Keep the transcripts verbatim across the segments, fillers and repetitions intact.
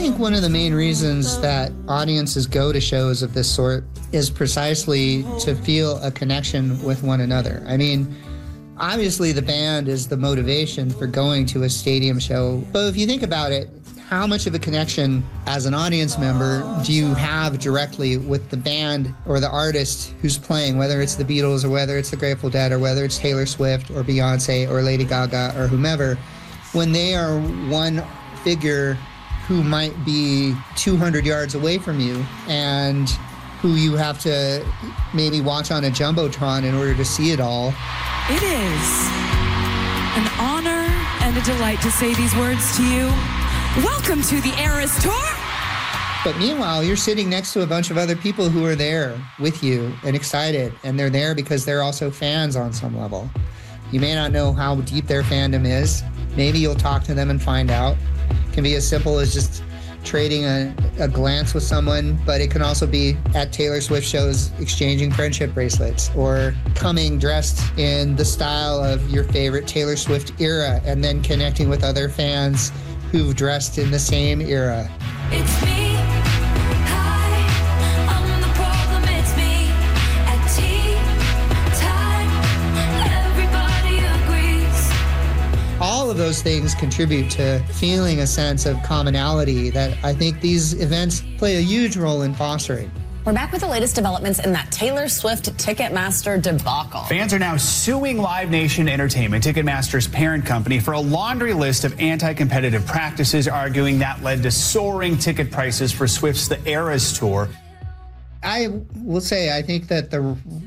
think one of the main reasons that audiences go to shows of this sort is precisely to feel a connection with one another. I mean, obviously the band is the motivation for going to a stadium show, but if you think about it, how much of a connection as an audience member do you have directly with the band or the artist who's playing, whether it's the Beatles or whether it's the Grateful Dead or whether it's Taylor Swift or Beyonce or Lady Gaga or whomever, when they are one figure who might be two hundred yards away from you and who you have to maybe watch on a Jumbotron in order to see it all. It is an honor and a delight to say these words to you. Welcome to the Eras Tour! But meanwhile, you're sitting next to a bunch of other people who are there with you and excited, and they're there because they're also fans on some level. You may not know how deep their fandom is. Maybe you'll talk to them and find out. It can be as simple as just trading a, a glance with someone, but it can also be at Taylor Swift shows exchanging friendship bracelets or coming dressed in the style of your favorite Taylor Swift era and then connecting with other fans who've dressed in the same era. It's me. Hi, I'm the problem. It's me. At tea time, everybody agrees. All of those things contribute to feeling a sense of commonality that I think these events play a huge role in fostering. We're back with the latest developments in that Taylor Swift Ticketmaster debacle. Fans are now suing Live Nation Entertainment, Ticketmaster's parent company, for a laundry list of anti-competitive practices, arguing that led to soaring ticket prices for Swift's The Eras Tour. I will say I think that the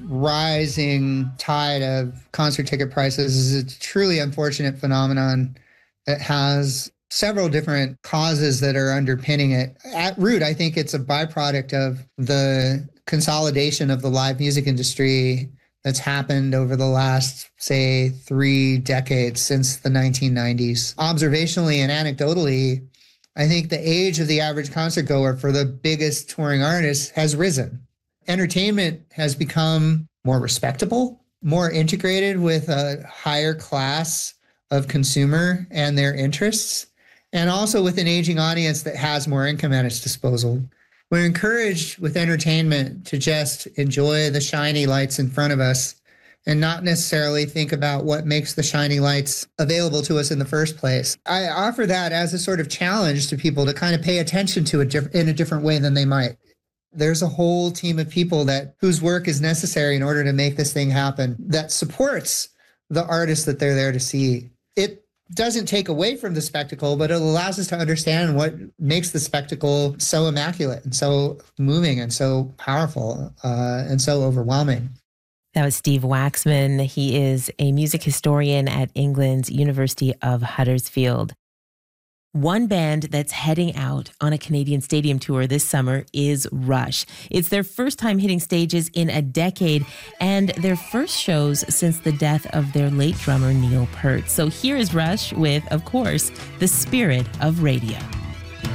rising tide of concert ticket prices is a truly unfortunate phenomenon that has several different causes that are underpinning it. At root, I think it's a byproduct of the consolidation of the live music industry that's happened over the last, say, three decades since the nineteen nineties. Observationally and anecdotally, I think the age of the average concert goer for the biggest touring artists has risen. Entertainment has become more respectable, more integrated with a higher class of consumer and their interests, and also with an aging audience that has more income at its disposal. We're encouraged with entertainment to just enjoy the shiny lights in front of us and not necessarily think about what makes the shiny lights available to us in the first place. I offer that as a sort of challenge to people to kind of pay attention to it diff- in a different way than they might. There's a whole team of people that whose work is necessary in order to make this thing happen that supports the artists that they're there to see. It doesn't take away from the spectacle, but it allows us to understand what makes the spectacle so immaculate and so moving and so powerful uh, and so overwhelming. That was Steve Waxman. He is a music historian at England's University of Huddersfield. One band that's heading out on a Canadian stadium tour this summer is Rush. It's their first time hitting stages in a decade and their first shows since the death of their late drummer Neil Peart. So here is Rush with, of course, The Spirit of Radio.